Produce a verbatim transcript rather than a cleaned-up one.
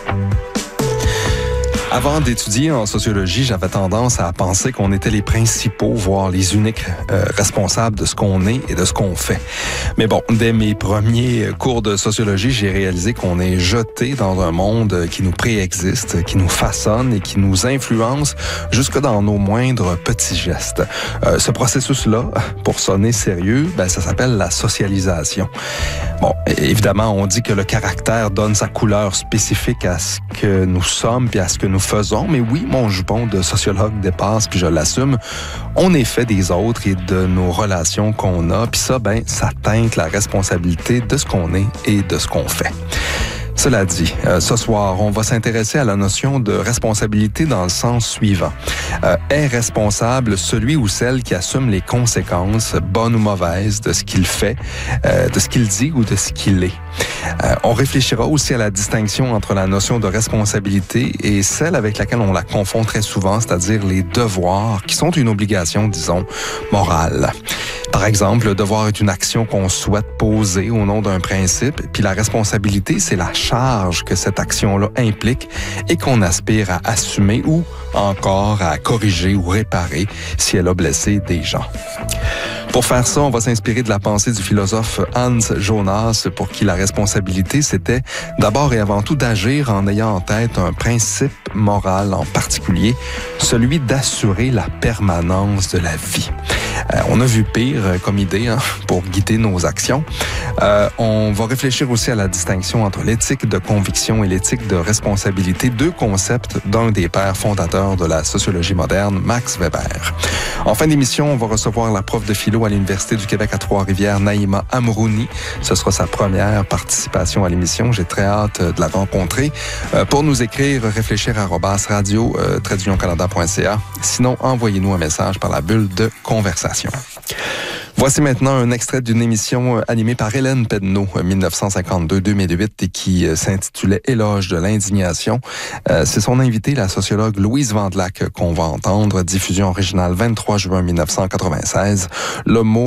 Avant d'étudier en sociologie, j'avais tendance à penser qu'on était les principaux, voire les uniques euh, responsables de ce qu'on est et de ce qu'on fait. Mais bon, dès mes premiers cours de sociologie, j'ai réalisé qu'on est jeté dans un monde qui nous préexiste, qui nous façonne et qui nous influence jusque dans nos moindres petits gestes. Euh, ce processus-là, pour sonner sérieux, ben, ça s'appelle la socialisation. Bon, évidemment, on dit que le caractère donne sa couleur spécifique à ce que nous sommes puis à ce que nous faisons. Mais oui, mon jupon de sociologue dépasse, puis je l'assume. On est fait des autres et de nos relations qu'on a. Puis ça, ben, ça teinte la responsabilité de ce qu'on est et de ce qu'on fait. Cela dit, euh, ce soir, on va s'intéresser à la notion de responsabilité dans le sens suivant. Euh, est responsable celui ou celle qui assume les conséquences, bonnes ou mauvaises, de ce qu'il fait, euh, de ce qu'il dit ou de ce qu'il est. Euh, on réfléchira aussi à la distinction entre la notion de responsabilité et celle avec laquelle on la confond très souvent, c'est-à-dire les devoirs, qui sont une obligation, disons, morale. Par exemple, le devoir est une action qu'on souhaite poser au nom d'un principe, puis la responsabilité, c'est la charge que cette action-là implique et qu'on aspire à assumer ou encore à corriger ou réparer si elle a blessé des gens. Pour faire ça, on va s'inspirer de la pensée du philosophe Hans Jonas, pour qui la responsabilité, c'était d'abord et avant tout d'agir en ayant en tête un principe moral en particulier, celui d'assurer la permanence de la vie. Euh, on a vu pire comme idée hein, pour guider nos actions. Euh, on va réfléchir aussi à la distinction entre l'éthique de conviction et l'éthique de responsabilité, deux concepts d'un des pères fondateurs de la sociologie moderne, Max Weber. En fin d'émission, on va recevoir la prof de philo à l'Université du Québec à Trois-Rivières, Naïma Amrouni. Ce sera sa première participation à l'émission. J'ai très hâte de la rencontrer. Euh, pour nous écrire, réfléchir arobase radio euh, trait d'union canada point c a. Sinon, envoyez-nous un message par la bulle de conversation. Voici maintenant un extrait d'une émission animée par Hélène Pedneau, dix-neuf cent cinquante-deux à deux mille huit, et qui s'intitulait « Éloge de l'indignation ». Euh, c'est son invitée, la sociologue Louise Vandelac, qu'on va entendre. Diffusion originale vingt-trois juin mille neuf cent quatre-vingt-seize. Le mot